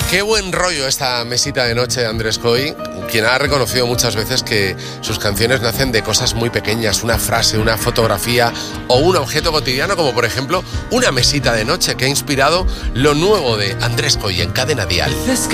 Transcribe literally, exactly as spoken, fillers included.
Qué buen rollo esta mesita de noche de Andrés Coy, quien ha reconocido muchas veces que sus canciones nacen de cosas muy pequeñas, una frase, una fotografía o un objeto cotidiano, como por ejemplo una mesita de noche que ha inspirado lo nuevo de Andrés Coy en Cadena Dial.